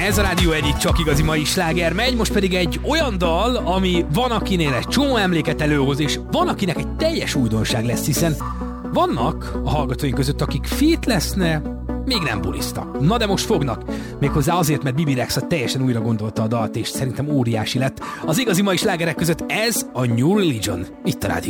Ez a Rádió egyik csak igazi mai sláger megy, most pedig egy olyan dal, ami van akinél egy csomó emléket előhoz, és van akinek egy teljes újdonság lesz, hiszen vannak a hallgatóink között, akik fit leszne, még nem bulisztak. Na de most fognak. Méghozzá azért, mert Bibi Rexha teljesen újra gondolta a dalt, és szerintem óriási lett. Az igazi mai slágerek között ez a New Religion. Itt a Rádió.